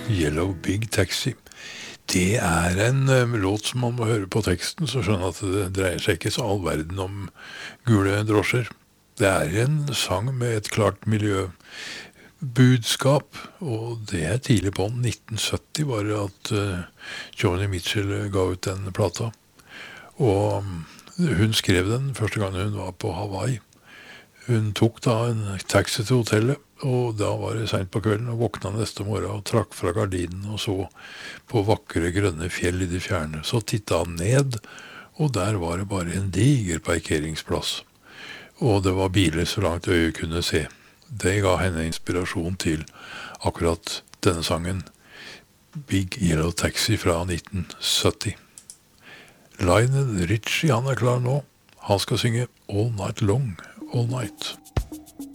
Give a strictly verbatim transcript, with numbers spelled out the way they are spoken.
Yellow Big Taxi. Det er en uh, låt som man må høre på teksten, så skjønner at det dreier seg ikke så all verden om gule drosjer. Det er en sang med et klart miljøbudskap, og det er tidlig på nitten sytti bare at uh, Joni Mitchell ga ut den plata. Og um, hun skrev den første gang hun var på Hawaii. Hun tok da en taxi til hotellet, og da var det sent på kvelden, og våkna neste morgen og trakk fra gardinen og så på vakre grønne fjell i det fjerne. Så tittet han ned, og der var det bare en diger parkeringsplass. Og det var biler så langt øyet kunne se. Det ga henne inspirasjon til akkurat denne sangen, Big Yellow Taxi fra nitten sytti. Lionel Richie, han er klar nå. Han skal synge All Night Long, All Night.